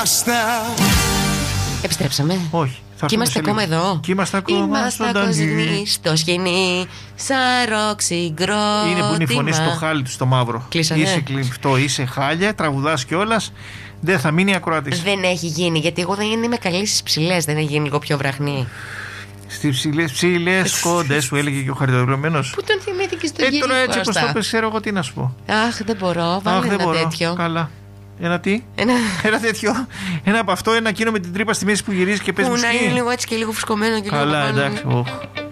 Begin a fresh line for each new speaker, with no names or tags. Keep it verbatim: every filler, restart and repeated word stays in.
Επιστρέψαμε.
Όχι.
Και είμαστε ακόμα εδώ.
Και είμαστε ακόμα
Είμαστε κοζινοί στο σκηνή. Σαν ροξυγκρότημα.
Είναι που είναι η φωνή στο χάλι του στο μαύρο.
Κλείσανε.
Είσαι κλειφτό, είσαι χάλια, τραγουδάς κιόλας. Δεν θα μείνει ακροατής.
Δεν έχει γίνει, γιατί εγώ δεν είμαι καλή στις ψηλές. Δεν έχει γίνει λίγο πιο βραχνή.
Στις ψηλές, ψηλές κόντες σου έλεγε και ο Χαριτοδηλωμένος.
Πού τον θυμήθηκε στον
ε,
κύριο
τώρα έτσι όπως
Κώστα.
το πες, ξέρω εγώ τι να σου πω.
Αχ, δεν μπορώ. Βάλε
Αχ, δεν
ένα
μπορώ.
τέτοιο.
Καλά. Ένα τι?
Ένα...
ένα τέτοιο. Ένα από αυτό, ένα εκείνο με την τρύπα στη μέση που γυρίζει και παίζει
Που να
μουσική.
είναι λίγο έτσι και λίγο φουσκωμένο και
Καλά,
λίγο
εντάξει. Oh.